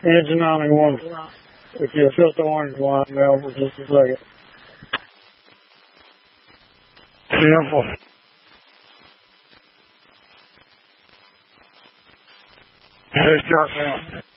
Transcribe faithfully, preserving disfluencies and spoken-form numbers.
Engine on in one. If you shut the orange one down for just a second. Simple. Hey, start now.